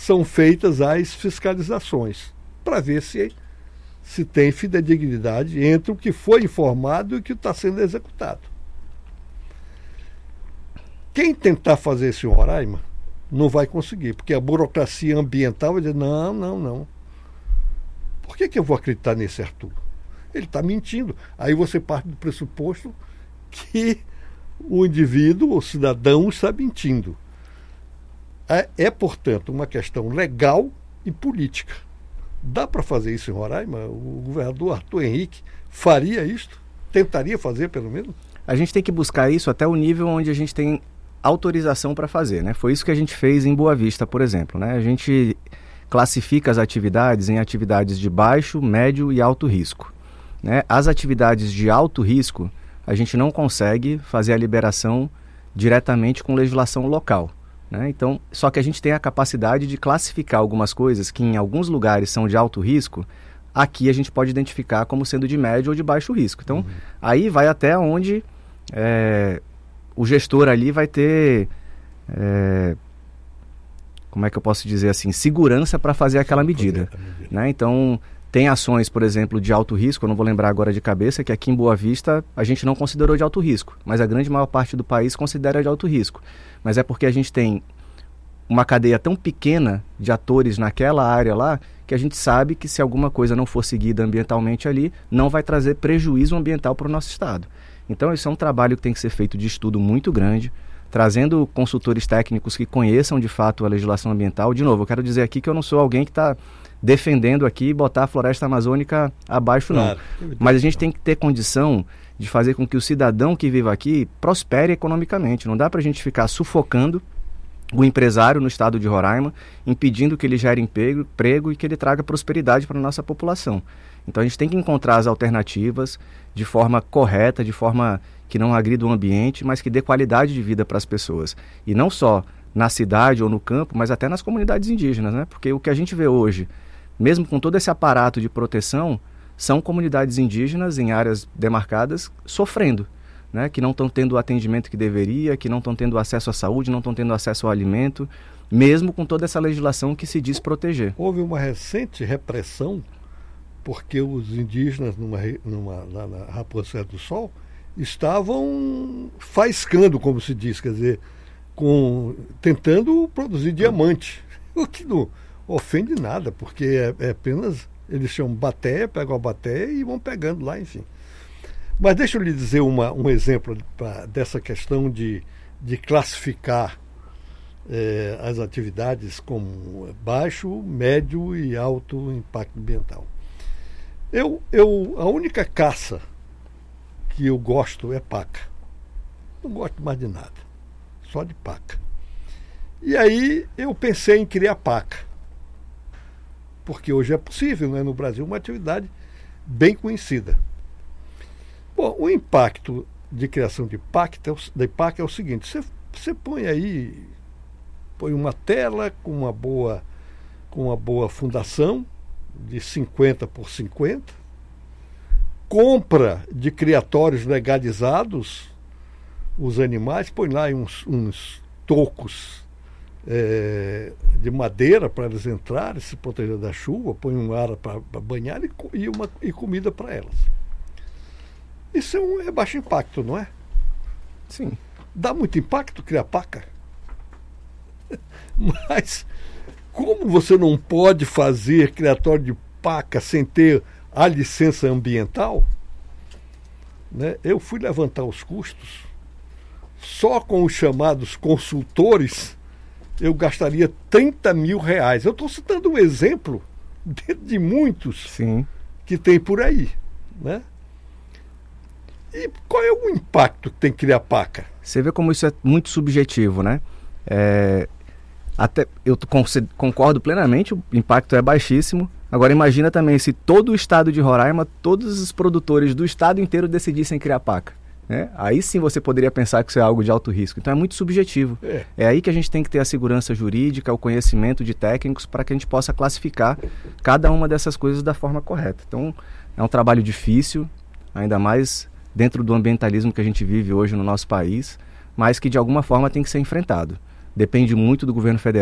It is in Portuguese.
são feitas as fiscalizações, para ver se tem fidedignidade entre o que foi informado e o que está sendo executado. Quem tentar fazer isso em Roraima não vai conseguir, porque a burocracia ambiental vai dizer, não. Por que eu vou acreditar nesse Arthur? Ele está mentindo. Aí você parte do pressuposto que o indivíduo, o cidadão, está mentindo. Portanto, uma questão legal e política. Dá para fazer isso em Roraima? O governador Arthur Henrique faria isto? Tentaria fazer, pelo menos? A gente tem que buscar isso até o nível onde a gente tem autorização para fazer, né? Foi isso que a gente fez em Boa Vista, por exemplo, né? A gente classifica as atividades em atividades de baixo, médio e alto risco, né? As atividades de alto risco, a gente não consegue fazer a liberação diretamente com legislação local, né? Então, só que a gente tem a capacidade de classificar algumas coisas que em alguns lugares são de alto risco, aqui a gente pode identificar como sendo de médio ou de baixo risco. Então, aí vai até onde o gestor ali vai ter, como é que eu posso dizer assim, segurança para fazer aquela medida, né? Então, tem ações, por exemplo, de alto risco, eu não vou lembrar agora de cabeça, que aqui em Boa Vista a gente não considerou de alto risco, mas a grande maior parte do país considera de alto risco. Mas é porque a gente tem uma cadeia tão pequena de atores naquela área lá, que a gente sabe que se alguma coisa não for seguida ambientalmente ali, não vai trazer prejuízo ambiental para o nosso estado. Então, isso é um trabalho que tem que ser feito de estudo muito grande, trazendo consultores técnicos que conheçam de fato a legislação ambiental. De novo, eu quero dizer aqui que eu não sou alguém que está defendendo aqui botar a floresta amazônica abaixo, não. Mas a gente tem que ter condição de fazer com que o cidadão que vive aqui prospere economicamente. Não dá para a gente ficar sufocando o empresário no estado de Roraima, impedindo que ele gere emprego e que ele traga prosperidade para a nossa população. Então a gente tem que encontrar as alternativas de forma correta, de forma que não agrida o ambiente, mas que dê qualidade de vida para as pessoas. E não só na cidade ou no campo, mas até nas comunidades indígenas, né? Porque o que a gente vê hoje, mesmo com todo esse aparato de proteção, são comunidades indígenas em áreas demarcadas sofrendo, né? Que não estão tendo o atendimento que deveria, que não estão tendo acesso à saúde, não estão tendo acesso ao alimento, mesmo com toda essa legislação que se diz proteger. Houve uma recente repressão porque os indígenas lá na Raposa Serra do Sol estavam faiscando, como se diz, quer dizer, tentando produzir diamante, o que não ofende nada, porque é apenas, eles chamam bateia, pegam a bateia e vão pegando lá, enfim. Mas deixa eu lhe dizer um exemplo dessa questão de classificar as atividades como baixo, médio e alto impacto ambiental. A única caça que eu gosto é paca. Não gosto mais de nada, só de paca. E aí eu pensei em criar paca, porque hoje é possível, né, no Brasil, uma atividade bem conhecida. Bom, o impacto de criação de paca é o seguinte: você põe uma tela com uma boa fundação de 50 por 50, compra de criatórios legalizados os animais, põe lá uns tocos de madeira para eles entrarem, se proteger da chuva, põe um ar para banhar e comida para elas. Isso é baixo impacto, não é? Sim. Dá muito impacto criar paca. Mas como você não pode fazer criatório de paca sem ter a licença ambiental, né? Eu fui levantar os custos. Só com os chamados consultores, eu gastaria R$30 mil. Eu estou citando um exemplo de muitos. Sim. Que tem por aí, né? E qual é o impacto que tem que criar paca? Você vê como isso é muito subjetivo, né? Até eu concordo plenamente, o impacto é baixíssimo. Agora imagina também se todo o estado de Roraima, todos os produtores do estado inteiro decidissem criar paca, né? Aí sim você poderia pensar que isso é algo de alto risco. Então é muito subjetivo. É aí que a gente tem que ter a segurança jurídica, o conhecimento de técnicos para que a gente possa classificar cada uma dessas coisas da forma correta. Então é um trabalho difícil, ainda mais dentro do ambientalismo que a gente vive hoje no nosso país, mas que de alguma forma tem que ser enfrentado. Depende muito do governo federal.